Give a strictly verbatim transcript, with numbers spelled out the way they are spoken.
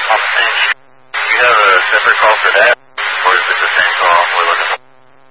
On the same. Do you have a separate call for that, or is it the same call we're looking for?